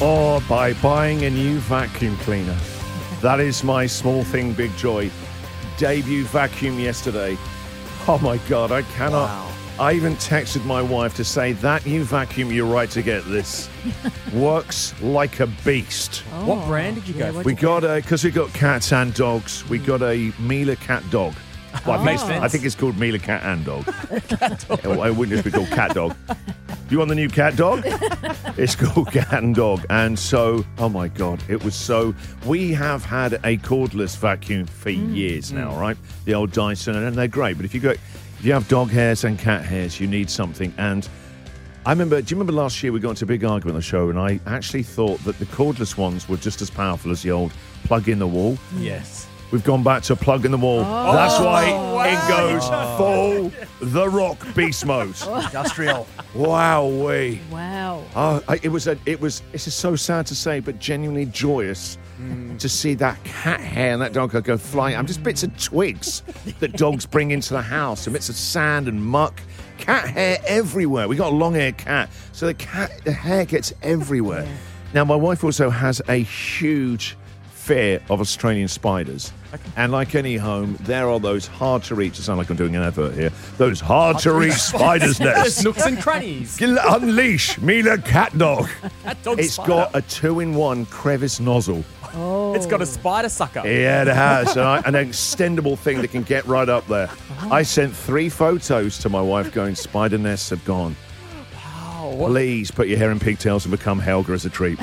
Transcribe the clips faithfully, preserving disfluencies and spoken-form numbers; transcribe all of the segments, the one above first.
Or by buying a new vacuum cleaner. That is my small thing, big joy. Debut vacuum yesterday. Oh my God, I cannot. Wow. I even texted my wife to say that new vacuum, you're right to get this. Works like a beast. Oh. What brand did you Yeah, go for? We got a, because we got cats and dogs, we got a Miele cat dog. Well, Oh. Makes I sense. think it's called Miele cat and dog. It wouldn't just be called cat dog. You want the new cat dog? It's called cat and dog. And so, oh my God, it was so... We have had a cordless vacuum for Mm. years now, right? The old Dyson, and they're great. But if you go, if you have dog hairs and cat hairs, you need something. And I remember, do you remember last year we got into a big argument on the show, and I actually thought that the cordless ones were just as powerful as the old plug in the wall. Yes. We've gone back to plug in the wall. Oh. That's why wow. it goes full The Rock beast mode. Industrial. Wowee. Wow. Oh, I- it was a, it was. This is so sad to say, but genuinely joyous to see that cat hair and that dog go flying. I'm just bits of twigs that dogs bring into the house, and bits of sand and muck. Cat hair everywhere. We got a long-haired cat, so the cat, the hair gets everywhere. Yeah. Now, my wife also has a huge fear of Australian spiders. And like any home, there are those hard-to-reach, I sound like I'm doing an advert here, those hard-to-reach spiders' nests. There's nooks and crannies. Unleash Miele cat dog. Cat dog It's spider. got a two-in-one crevice nozzle. Oh. It's got a spider sucker. Yeah, it has. And I, an extendable thing that can get right up there. I sent three photos to my wife going, spider nests have gone. Wow. What- Please put your hair in pigtails and become Helga as a treat.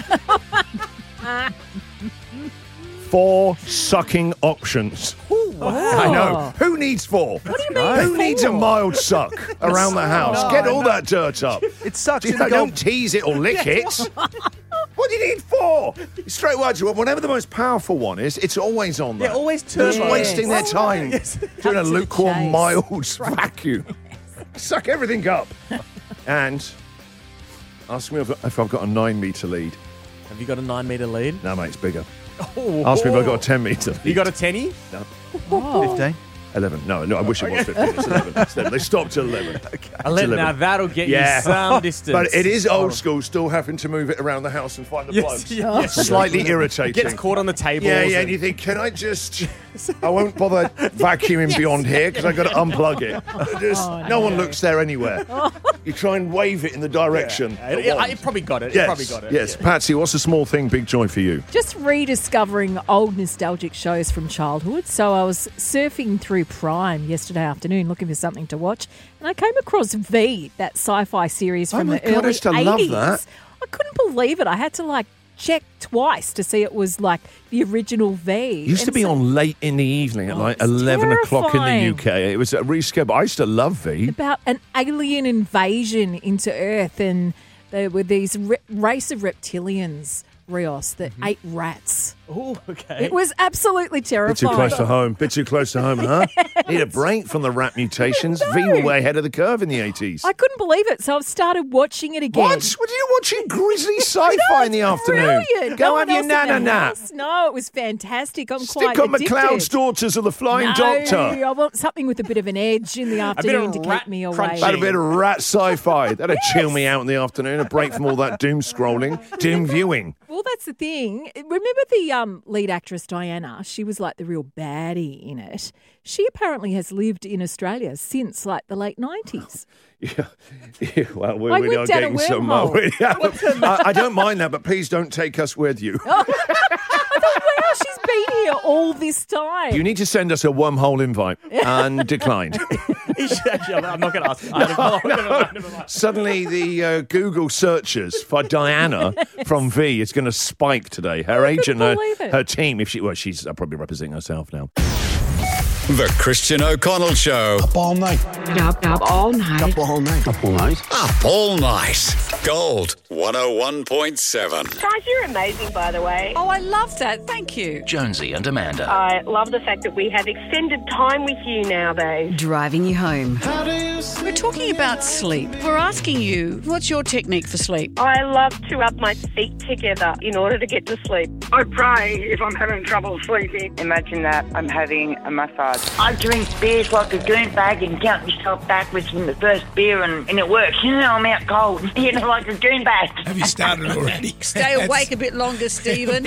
Four sucking options. I know. Who needs four? What do you mean Who four? needs a mild suck around the house? No, Get all no. that dirt up. It sucks. You in know, the don't gold- tease it or lick it. What do you need four? Straight away, to whatever the most powerful one is, it's always on there. They're always They're just turbo. wasting their Yes. time Yes. doing Cut a to the lukewarm, chase. mild vacuum. Suck everything up. And ask me if, if I've got a nine metre lead. Have you got a nine metre lead? No, mate, it's bigger. Oh. Ask me if I've got a ten metre lead. You got a tenny? No. Oh. fifteen. eleven. No, no, I wish it was fifteen. It's eleven. It's eleven. They stopped at eleven. eleven. Now eleven. that'll get Yeah. you some distance. But it is old school, still having to move it around the house and find the Yes, plugs. yes. Slightly irritating. Gets caught on the table. Yeah, yeah, and you think, can I just... I won't bother vacuuming beyond here because I've got to unplug it. Just, Oh, no, no. one looks there anywhere. You try and wave it in the direction. It, it it, won't. it probably got it. yes, It probably got it. yes. Yeah. Patsy, what's a small thing, big joy for you? Just rediscovering old nostalgic shows from childhood. So I was surfing through Prime yesterday afternoon looking for something to watch, and I came across V, that sci-fi series Oh from my the God, I early used to love eighties. that. I couldn't believe it. I had to like check twice to see it was like the original V. It used to And be so- on late in the evening at Oh, like it's eleven o'clock in the terrifying. U K. It was a reschedule. I used to love V. about an alien invasion into Earth, and there were these re- race of reptilians, Rios, that ate rats. Oh, okay. It was absolutely Bit terrifying. too close to home. Bit too close to home, huh? Need a break from the rat mutations. V were way ahead of the curve in the eighties. I couldn't believe it, so I've started watching it again. What? What are you watching? Grisly sci-fi in the afternoon. Brilliant. Go No have one your else in the nana nap. house. No, it was fantastic. I'm Stick quite on addicted. McLeod's Daughters of the Flying no, Doctor. I want something with a bit of an edge in the bit afternoon of to rat keep me away. crunching. Had a bit of rat sci-fi. That'd chill me out in the afternoon. A break from all that doom scrolling, doom viewing. Well, that's the thing. Remember the um, lead actress Diana? She was like the real baddie in it. She apparently has lived in Australia since like the late nineties. Yeah, yeah well, we, I we went are down a getting some. Uh, wormhole. we- yeah, I, I don't mind that, but please don't take us with you. Wow, she's been here all this time. You need to send us a wormhole invite and declined. Actually, I'm not going to ask. I don't know. Never mind, never mind. Suddenly, the uh, Google searches for Diana from V is going to spike today. Her agent, her, believe it. her team, if she, well, she's uh, probably representing herself now. The Christian O'Connell Show. Up all night. Up, up all night. Up all night. Up all night. Up all night. Gold one oh one point seven. Guys, you're amazing, by the way. Oh, I love that. Thank you. Jonesy and Amanda. I love the fact that we have extended time with you nowadays. Driving you home. How do you We're talking about sleep. We're asking you, what's your technique for sleep? I love to rub my feet together in order to get to sleep. I pray if I'm having trouble sleeping. Imagine that I'm having a massage. I drink beers like a goon bag and count myself backwards from the first beer and, and it works. You know, I'm out cold. You know like a goonbat. Have you started already? Stay awake a bit longer, Stephen.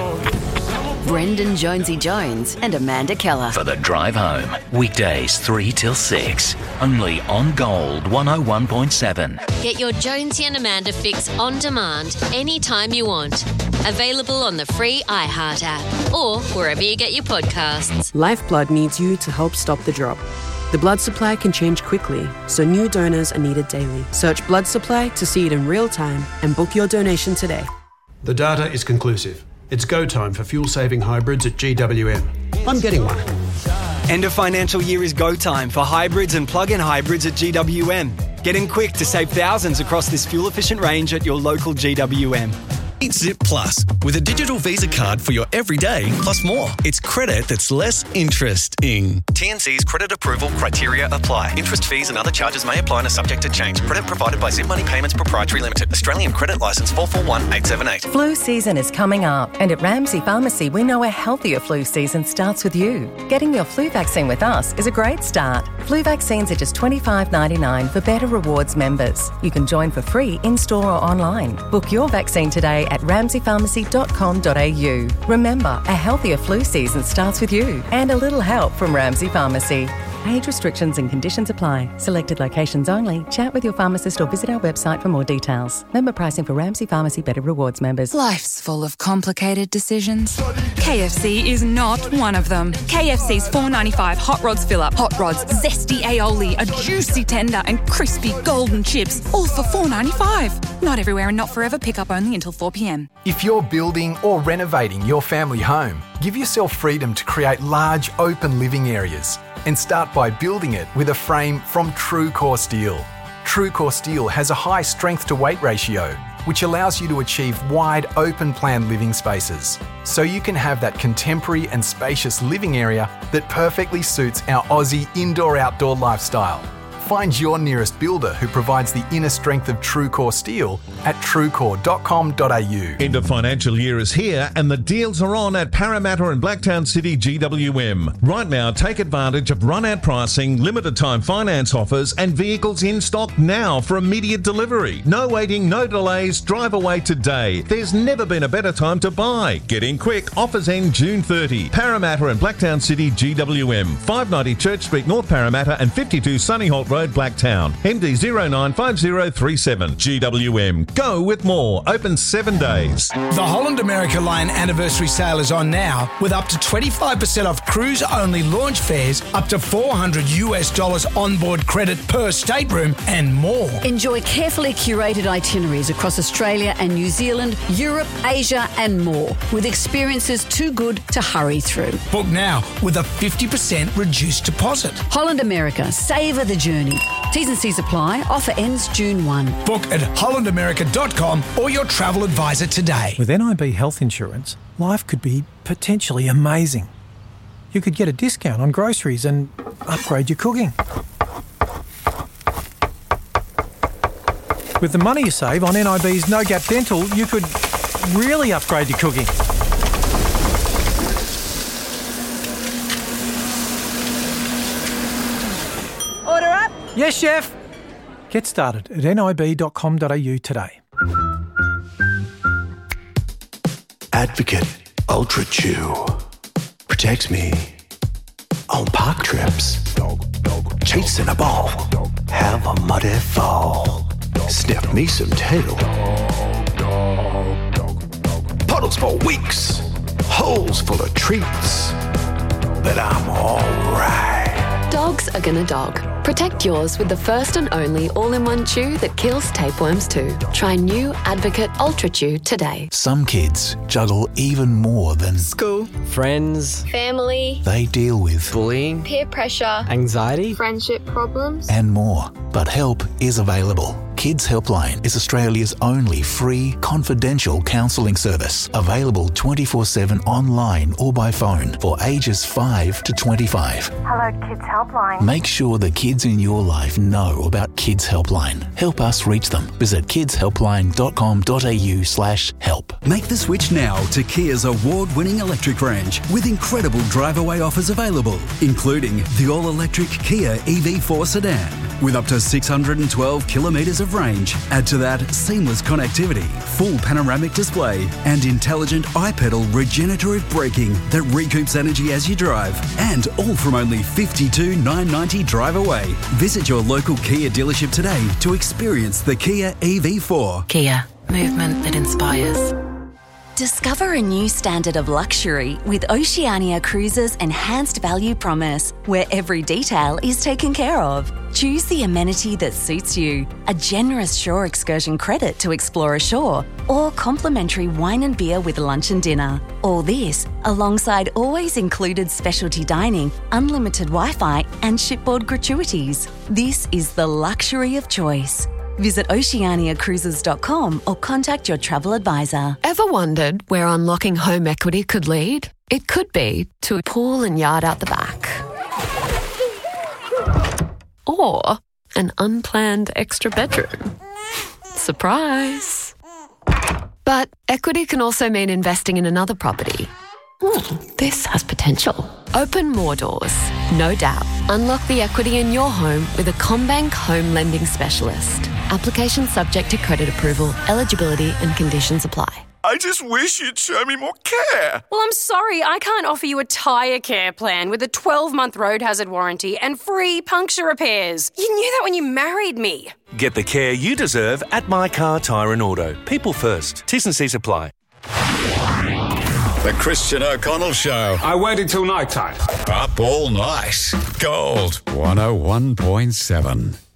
Brendan Jonesy Jones and Amanda Keller. For the drive home. Weekdays three till six. Only on Gold one oh one point seven. Get your Jonesy and Amanda fix on demand anytime you want. Available on the free iHeart app or wherever you get your podcasts. Lifeblood needs you to help stop the drop. The blood supply can change quickly, so new donors are needed daily. Search blood supply to see it in real time and book your donation today. The data is conclusive. It's go time for fuel-saving hybrids at G W M. I'm getting one. End of financial year is go time for hybrids and plug-in hybrids at G W M. Get in quick to save thousands across this fuel-efficient range at your local G W M. It's Zip Plus with a digital Visa card for your everyday plus more. It's credit that's less interesting. T N C's credit approval criteria apply. Interest, fees and other charges may apply and are subject to change. Credit provided by Zip Money Payments Proprietary Limited. Australian Credit Licence four four one eight seven eight. Flu season is coming up, and at Ramsay Pharmacy we know a healthier flu season starts with you. Getting your flu vaccine with us is a great start. Flu vaccines are just twenty-five dollars ninety-nine for Better Rewards members. You can join for free in-store or online. Book your vaccine today at ramsay pharmacy dot com dot a u. Remember, a healthier flu season starts with you, and a little help from Ramsay Pharmacy. Age restrictions and conditions apply. Selected locations only. Chat with your pharmacist or visit our website for more details. Member pricing for Ramsay Pharmacy Better Rewards members. Life's full of complicated decisions. K F C is not one of them. K F C's four dollars ninety-five Hot Rods Fill-Up. Hot Rods, zesty aioli, a juicy tender and crispy golden chips, all for four dollars ninety-five. Not everywhere and not forever. Pick up only until four p.m. If you're building or renovating your family home, give yourself freedom to create large, open living areas. And start by building it with a frame from TrueCore Steel. TrueCore Steel has a high strength to weight ratio, which allows you to achieve wide, open plan living spaces. So you can have that contemporary and spacious living area that perfectly suits our Aussie indoor-outdoor lifestyle. Find your nearest builder who provides the inner strength of TrueCore Steel at truecore dot com dot a u. End of financial year is here and the deals are on at Parramatta and Blacktown City G W M. Right now, take advantage of run-out pricing, limited time finance offers and vehicles in stock now for immediate delivery. No waiting, no delays, drive away today. There's never been a better time to buy. Get in quick, offers end June thirtieth. Parramatta and Blacktown City G W M, five ninety Church Street, North Parramatta and fifty-two Sunny Holt Road, Blacktown. M D zero nine five zero three seven. G W M. Go with more. Open seven days. The Holland America Line anniversary sale is on now with up to twenty-five percent off cruise-only launch fares, up to four hundred US dollars onboard credit per stateroom and more. Enjoy carefully curated itineraries across Australia and New Zealand, Europe, Asia and more, with experiences too good to hurry through. Book now with a fifty percent reduced deposit. Holland America. Savour the journey. T's and C's apply. Offer ends June first. Book at holland america dot com or your travel advisor today. With N I B health insurance, life could be potentially amazing. You could get a discount on groceries and upgrade your cooking. With the money you save on N I B's No Gap Dental, you could really upgrade your cooking. Order up. Yes, chef. Get started at n i b dot com dot a u today. Advocate Ultra Chew protects me on park trips. Chasing a ball, have a muddy fall. Sniff me some tail. Puddles for weeks, holes full of treats. But I'm alright. Dogs are gonna dog. Protect yours with the first and only all-in-one chew that kills tapeworms too. Try new Advocate Ultra Chew today. Some kids juggle even more than school, friends, family. They deal with bullying, peer pressure, anxiety, friendship problems, and more. But help is available. Kids Helpline is Australia's only free, confidential counselling service, available twenty-four seven online or by phone for ages five to twenty-five. Hello, Kids Helpline. Make sure the kids in your life know about Kids Helpline. Help us reach them. Visit kids helpline dot com dot a u slash help. Make the switch now to Kia's award-winning electric range with incredible drive-away offers available, including the all-electric Kia E V four sedan, with up to six hundred twelve kilometres of range. Add to that seamless connectivity, full panoramic display, and intelligent iPedal regenerative braking that recoups energy as you drive. And all from only fifty-two thousand nine hundred ninety drive away. Visit your local Kia dealership today to experience the Kia E V four. Kia, movement that inspires. Discover a new standard of luxury with Oceania Cruises' enhanced value promise, where every detail is taken care of. Choose the amenity that suits you, a generous shore excursion credit to explore ashore, or complimentary wine and beer with lunch and dinner. All this alongside always included specialty dining, unlimited Wi-Fi, and shipboard gratuities. This is the luxury of choice. Visit oceania cruises dot com or contact your travel advisor. Ever wondered where unlocking home equity could lead? It could be to a pool and yard out the back. Or an unplanned extra bedroom. Surprise! But equity can also mean investing in another property. Hmm, this has potential. Open more doors, no doubt. Unlock the equity in your home with a CommBank home lending specialist. Application subject to credit approval, eligibility and conditions apply. I just wish you'd show me more care. Well, I'm sorry, I can't offer you a tyre care plan with a twelve-month road hazard warranty and free puncture repairs. You knew that when you married me. Get the care you deserve at My Car Tyre and Auto. People first. T's and C's apply. The Christian O'Connell Show. I waited till night time. Up all night. Gold one oh one point seven.